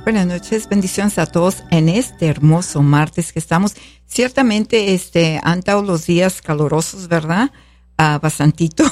Buenas noches, bendiciones a todos en este hermoso martes que estamos. Ciertamente han estado los días calurosos, ¿verdad? Bastantito.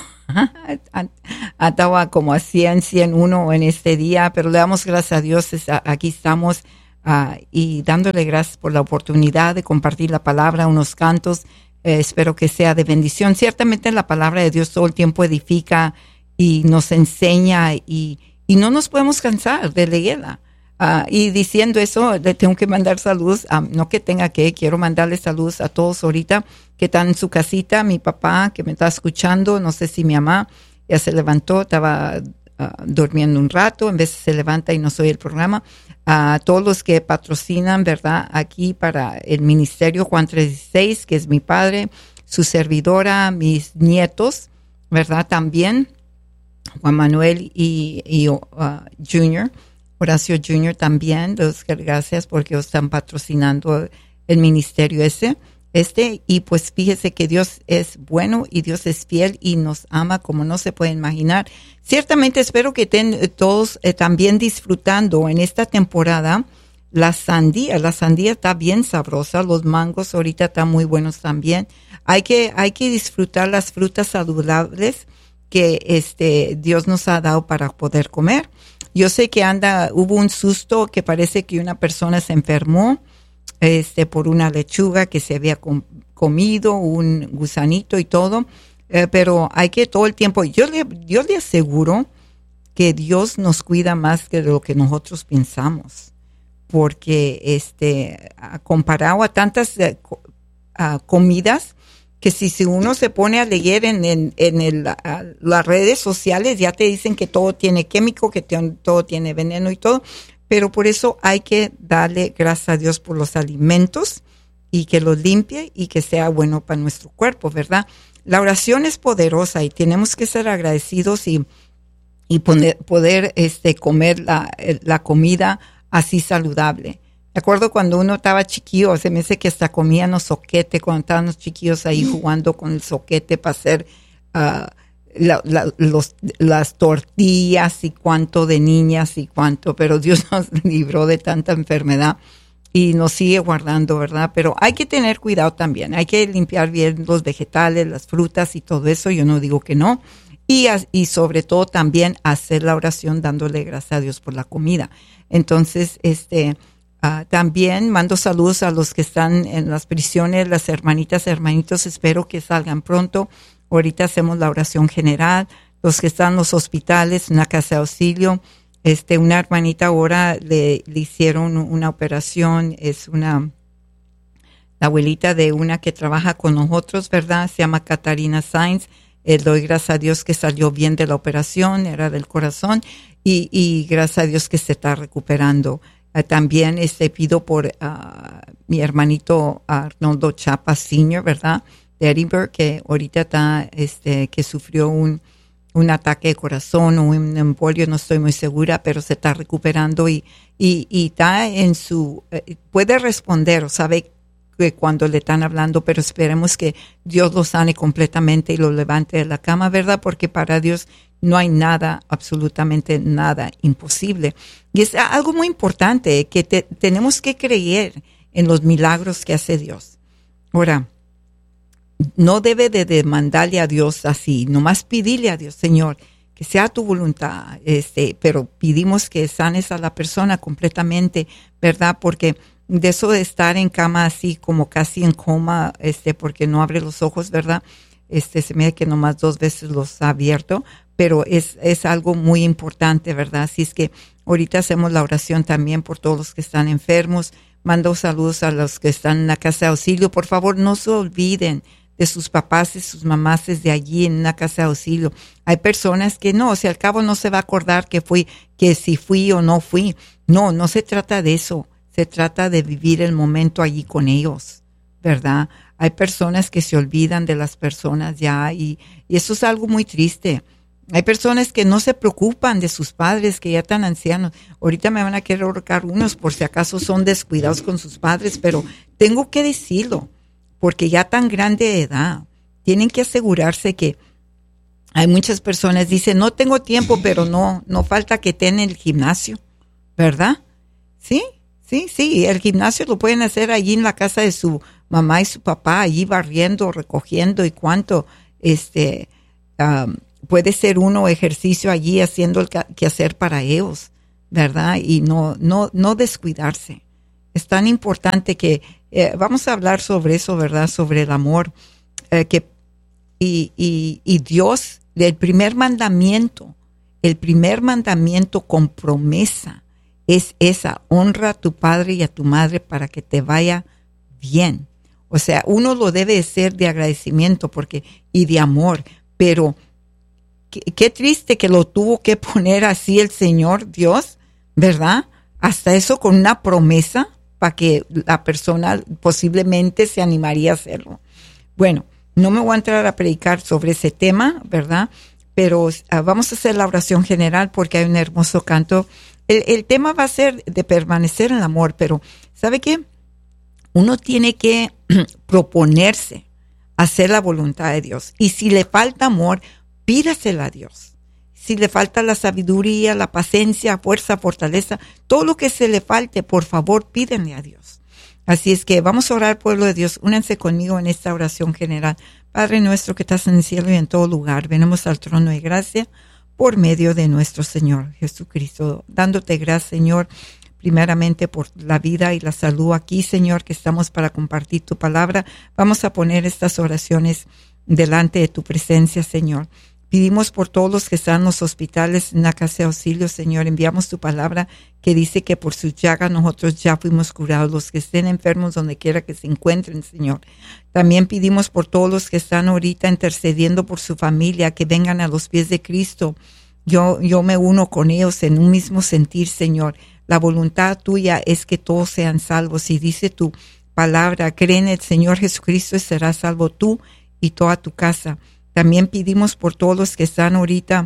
Estaba como a 101 en este día, pero le damos gracias a Dios. Aquí estamos y dándole gracias por la oportunidad de compartir la palabra, unos cantos. Espero que sea de bendición. Ciertamente la palabra de Dios todo el tiempo edifica y nos enseña y no nos podemos cansar de leerla. Y diciendo eso, le tengo que mandar saludos, no que tenga que, quiero mandarle saludos a todos ahorita que están en su casita, mi papá que me está escuchando, no sé si mi mamá ya se levantó, estaba durmiendo un rato, en vez se levanta y no soy el programa, a todos los que patrocinan, ¿verdad? Aquí para el ministerio Juan 3:16, que es mi padre, su servidora, mis nietos, ¿verdad? También Juan Manuel y Junior, Horacio Jr. también, gracias porque están patrocinando el ministerio y pues fíjese que Dios es bueno y Dios es fiel y nos ama como no se puede imaginar. Ciertamente espero que estén todos también disfrutando en esta temporada la sandía está bien sabrosa, los mangos ahorita están muy buenos también. Hay que disfrutar las frutas saludables que Dios nos ha dado para poder comer. Yo sé que hubo un susto que parece que una persona se enfermó por una lechuga que se había comido, un gusanito y todo, pero hay que todo el tiempo, yo le aseguro que Dios nos cuida más que lo que nosotros pensamos, porque comparado a tantas comidas, que si uno se pone a leer en las redes sociales, ya te dicen que todo tiene químico, que todo tiene veneno y todo, pero por eso hay que darle gracias a Dios por los alimentos y que los limpie y que sea bueno para nuestro cuerpo, ¿verdad? La oración es poderosa y tenemos que ser agradecidos y poder comer la comida así saludable. Me acuerdo cuando uno estaba chiquillo, se me hace que hasta comían los soquete cuando estaban los chiquillos ahí jugando con el soquete para hacer las tortillas y cuánto de niñas y cuánto, pero Dios nos libró de tanta enfermedad y nos sigue guardando, ¿verdad? Pero hay que tener cuidado también, hay que limpiar bien los vegetales, las frutas y todo eso, yo no digo que no, y sobre todo también hacer la oración dándole gracias a Dios por la comida. Entonces, también mando saludos a los que están en las prisiones, las hermanitas, hermanitos, espero que salgan pronto. Ahorita hacemos la oración general, los que están en los hospitales, una casa de auxilio. Una hermanita ahora le hicieron una operación, la abuelita de una que trabaja con nosotros, ¿verdad? Se llama Catarina Sainz. Doy gracias a Dios que salió bien de la operación, era del corazón, y gracias a Dios que se está recuperando. También pido por mi hermanito Arnoldo Chapa Sr., ¿verdad? De Edinburgh, que ahorita está, que sufrió un ataque de corazón o un embolio, no estoy muy segura, pero se está recuperando y está en puede responder o sabe que cuando le están hablando, pero esperemos que Dios lo sane completamente y lo levante de la cama, ¿verdad? Porque para Dios no hay nada, absolutamente nada imposible. Y es algo muy importante que tenemos que creer en los milagros que hace Dios. Ahora, no debe de demandarle a Dios así, nomás pedirle a Dios, Señor, que sea tu voluntad, pero pedimos que sanes a la persona completamente, ¿verdad? Porque de eso de estar en cama así como casi en coma, porque no abre los ojos, ¿verdad? Se me da que nomás 2 veces los ha abierto, pero es algo muy importante, ¿verdad? Así es que ahorita hacemos la oración también por todos los que están enfermos. Mando saludos a los que están en la casa de auxilio. Por favor, no se olviden de sus papás y sus mamás desde allí en una casa de auxilio. Hay personas que no, al cabo no se va a acordar que si fui o no fui. No se trata de eso. Se trata de vivir el momento allí con ellos, ¿verdad? Hay personas que se olvidan de las personas ya y eso es algo muy triste. Hay personas que no se preocupan de sus padres que ya están ancianos. Ahorita me van a querer ahorcar unos por si acaso son descuidados con sus padres, pero tengo que decirlo porque ya tan grande de edad tienen que asegurarse que hay muchas personas dicen no tengo tiempo, pero no falta que estén en el gimnasio, ¿verdad? Sí, sí, sí. El gimnasio lo pueden hacer allí en la casa de su mamá y su papá, allí barriendo, recogiendo y cuánto, puede ser uno ejercicio allí haciendo el quehacer para ellos, ¿verdad? Y no descuidarse. Es tan importante que vamos a hablar sobre eso, ¿verdad? Sobre el amor, y Dios, el primer mandamiento con promesa es esa: honra a tu padre y a tu madre para que te vaya bien. O sea, uno lo debe hacer de agradecimiento y de amor, pero qué triste que lo tuvo que poner así el Señor Dios, ¿verdad? Hasta eso con una promesa para que la persona posiblemente se animaría a hacerlo. Bueno, no me voy a entrar a predicar sobre ese tema, ¿verdad? Pero vamos a hacer la oración general porque hay un hermoso canto. El tema va a ser de permanecer en el amor, pero ¿sabe qué? Uno tiene que proponerse hacer la voluntad de Dios. Y si le falta amor, pídasela a Dios. Si le falta la sabiduría, la paciencia, fuerza, fortaleza, todo lo que se le falte, por favor, pídenle a Dios. Así es que vamos a orar, pueblo de Dios. Únanse conmigo en esta oración general. Padre nuestro que estás en el cielo y en todo lugar, venimos al trono de gracia por medio de nuestro Señor Jesucristo, dándote gracias, Señor, primeramente por la vida y la salud aquí, Señor, que estamos para compartir tu palabra. Vamos a poner estas oraciones delante de tu presencia, Señor. Pedimos por todos los que están en los hospitales, en la casa de auxilio, Señor. Enviamos tu palabra que dice que por sus llagas nosotros ya fuimos curados. Los que estén enfermos donde quiera que se encuentren, Señor. También pedimos por todos los que están ahorita intercediendo por su familia, que vengan a los pies de Cristo. Yo me uno con ellos en un mismo sentir, Señor. La voluntad tuya es que todos sean salvos. Y dice tu palabra, cree en el Señor Jesucristo y serás salvo tú y toda tu casa. También pedimos por todos los que están ahorita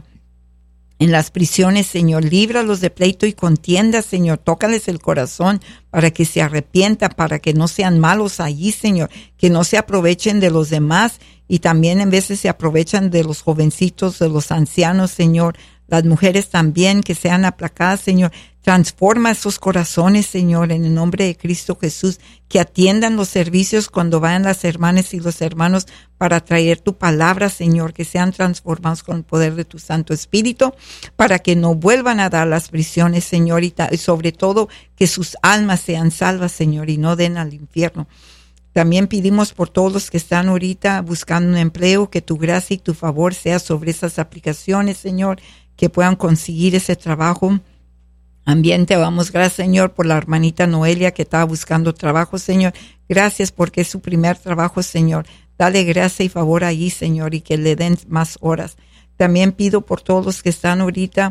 en las prisiones, Señor. Líbralos de pleito y contienda, Señor. Tócales el corazón para que se arrepientan, para que no sean malos allí, Señor. Que no se aprovechen de los demás y también en veces se aprovechan de los jovencitos, de los ancianos, Señor. Las mujeres también, que sean aplacadas, Señor. Transforma esos corazones, Señor, en el nombre de Cristo Jesús. Que atiendan los servicios cuando vayan las hermanas y los hermanos para traer tu palabra, Señor. Que sean transformados con el poder de tu Santo Espíritu, para que no vuelvan a dar las prisiones, Señor. Y sobre todo, que sus almas sean salvas, Señor, y no den al infierno. También pedimos por todos los que están ahorita buscando un empleo, que tu gracia y tu favor sea sobre esas aplicaciones, Señor, que puedan conseguir ese trabajo. También te damos gracias, Señor, por la hermanita Noelia que estaba buscando trabajo, Señor. Gracias porque es su primer trabajo, Señor. Dale gracia y favor allí, Señor, y que le den más horas. También pido por todos los que están ahorita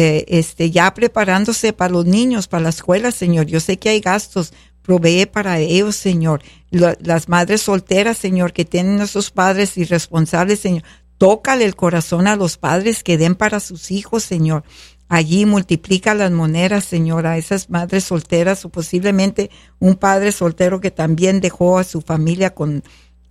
ya preparándose para los niños, para la escuela, Señor. Yo sé que hay gastos. Provee para ellos, Señor. Las madres solteras, Señor, que tienen a sus padres irresponsables, Señor. Tócale el corazón a los padres que den para sus hijos, Señor. Allí multiplica las monedas, Señor, a esas madres solteras o posiblemente un padre soltero que también dejó a su familia con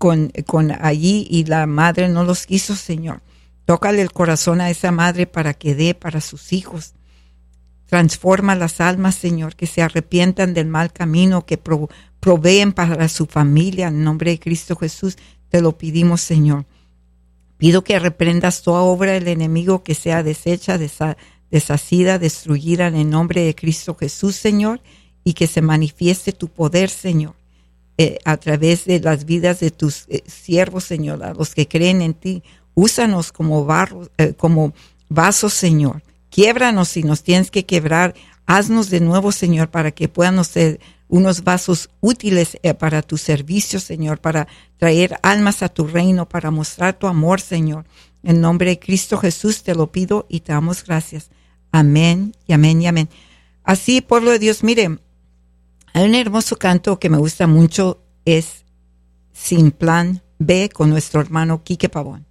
allí y la madre no los quiso, Señor. Tócale el corazón a esa madre para que dé para sus hijos. Transforma las almas, Señor, que se arrepientan del mal camino, que proveen para su familia. En nombre de Cristo Jesús te lo pedimos, Señor. Pido que reprendas toda obra del enemigo que sea deshecha, deshacida, destruida en el nombre de Cristo Jesús, Señor, y que se manifieste tu poder, Señor, a través de las vidas de tus siervos, Señor, a los que creen en ti. Úsanos como como vasos, Señor. Quiébranos si nos tienes que quebrar. Haznos de nuevo, Señor, para que puedan ser unos vasos útiles para tu servicio, Señor, para traer almas a tu reino, para mostrar tu amor, Señor. En nombre de Cristo Jesús te lo pido y te damos gracias. Amén y amén y amén. Así, pueblo de Dios, miren, hay un hermoso canto que me gusta mucho, es Sin Plan B con nuestro hermano Quique Pavón.